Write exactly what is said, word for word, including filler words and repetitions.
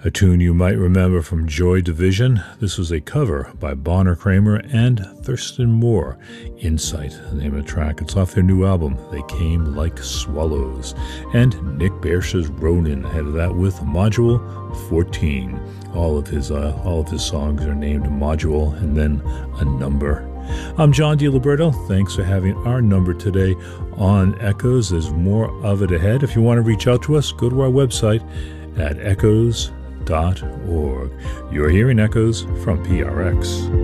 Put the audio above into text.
A tune you might remember from Joy Division. This was a cover by Bonner Kramer and Thurston Moore. Insight, the name of the track. It's off their new album, They Came Like Swallows. And Nick Barsha's Ronin ahead that with Module fourteen. All of his uh, all of his songs are named Module and then a number. I'm John DiLiberto. Thanks for having our number today on Echoes. There's more of it ahead. If you want to reach out to us, go to our website at echoes dot org. You're hearing Echoes from P R X.